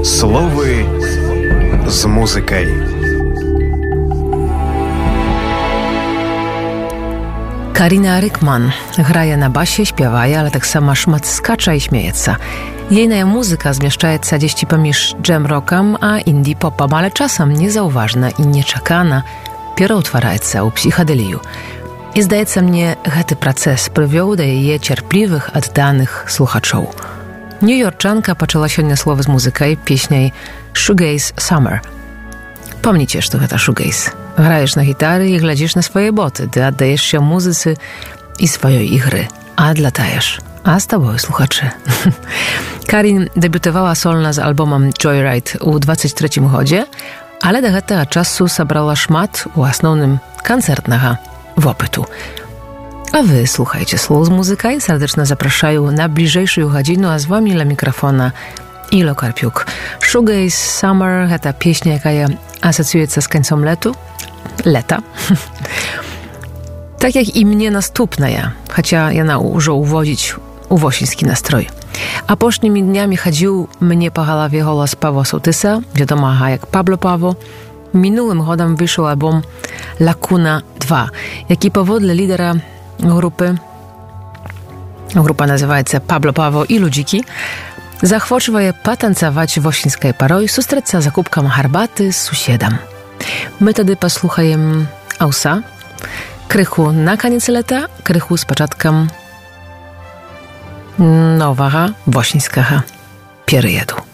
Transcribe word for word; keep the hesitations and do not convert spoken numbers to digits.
Словы з музыкай. Karina Rykman грае на басе, śpiewaje, ale tak sama szmat skacza i śmiejeca. Jejna muzyka zmieszczaється gdzieś pomiędzy jam rockiem a indie popem, ale czasem niezauważna i nieczekana piero utwaraється u psychodeliju. I zdaje mnie, że ten proces przywiął do jej cierpliwych, oddanych słuchaczów. New Yorkczanka poczęła się słowo z muzyką pieśniej Shoegaze Summer. Pomnijcie, że to shoegaze. Grajesz na gitary i gledzisz na swoje boty, ty oddajesz się muzyce i swojej gry, a odlatajesz. A z tobą słuchacze. Karin debiutowała solna z albumem Joyride u dwudziestym trzecim godzie, ale do tego czasu zabrała szmat u основnym koncertnego opytu. A wy słuchajcie słów z muzyką i serdecznie zapraszają na bliżejszą godzinę, a z wami dla mikrofona Ilo Karpiuk. Shoegaze Summer to pieśnia, jaka asocjuje się z końcem letu, leta. Tak jak i mnie następna ja, chociaż ja na już uwodzić uwosiński nastrój. A posznymi dniami chodził mnie po głowie głos Pawła Sołtysa, wiadomo jak Pablo Pawo. Minulym godem wyszedł album Lacuna dwa, jaki powodle lidera grupy, grupa nazywa się Pablo Pawo i Ludziki, zachwoczywa je patancować w osińskiej paroi, sustreca za kubką herbaty z sąsiedem. My tedy posłuchajemy Ausa, krychu na koniec lata, krychu z początkiem nowego wosińskiego periodu.